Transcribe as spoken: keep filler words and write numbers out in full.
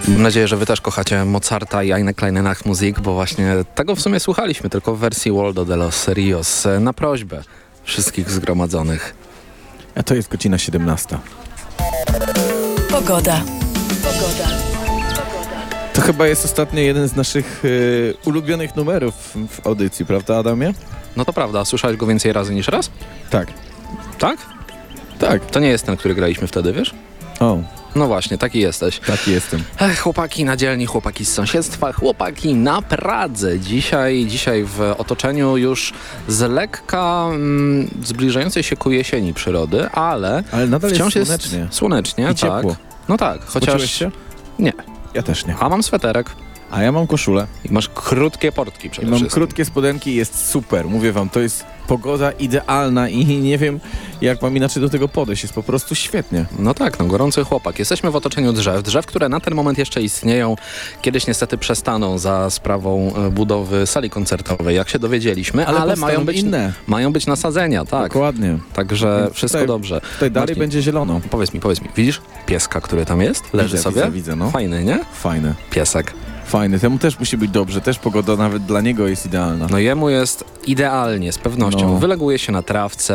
Mam nadzieję, że wy też kochacie Mozarta i Eine kleine Nachtmusik, bo właśnie tego w sumie słuchaliśmy, tylko w wersji Waldo de los Rios na prośbę wszystkich zgromadzonych. A to jest godzina siedemnasta. Pogoda. Pogoda. To chyba jest ostatnio jeden z naszych y, ulubionych numerów w audycji, prawda, Adamie? No to prawda, słyszałeś go więcej razy niż raz? Tak. Tak? Tak. To nie jest ten, który graliśmy wtedy, wiesz? O, No właśnie, taki jesteś. taki jestem. Ech, chłopaki na dzielni, chłopaki z sąsiedztwa, chłopaki na Pradze. Dzisiaj, dzisiaj w otoczeniu już z lekka mm, zbliżającej się ku jesieni przyrody, ale, Ale nadal wciąż jest słonecznie. jest słonecznie, I tak. ciepło. No tak, Chociaż chociaż się? nie. Ja też nie. A mam sweterek A ja mam koszulę. i masz krótkie portki przede I mam wszystkim. krótkie spodenki i jest super. Mówię wam, to jest pogoda idealna i nie wiem, jak mam inaczej do tego podejść. Jest po prostu świetnie. No tak, no gorący chłopak. Jesteśmy w otoczeniu drzew. Drzew, które na ten moment jeszcze istnieją. Kiedyś niestety przestaną za sprawą e, budowy sali koncertowej, jak się dowiedzieliśmy, Ale ale, powstaną mają być inne. mają być nasadzenia, tak. Dokładnie. Także Więc wszystko tutaj- dobrze. Tutaj dalej Marcin, będzie zielono. Powiedz mi, powiedz mi, widzisz pieska, który tam jest? Leży Widzę, sobie? widzę, widzę, no. Fajny, nie? Fajne. Piesek. Fajny. Temu też musi być dobrze. Też pogoda nawet dla niego jest idealna. No jemu jest idealnie, z pewnością. No. Wyleguje się na trawce,